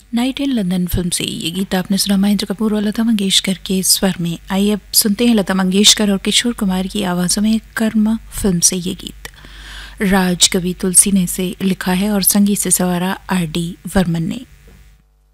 Night in London film से ये गीत आपने सुना महेंद्र कपूर और लता मंगेशकर के स्वर में। आइए अब सुनते हैं लता मंगेशकर और किशोर कुमार की आवाज़ों में कर्म फिल्म से ये गीत। राज कवि तुलसी ने इसे लिखा है और संगीत से सवारा आर डी वर्मन ने।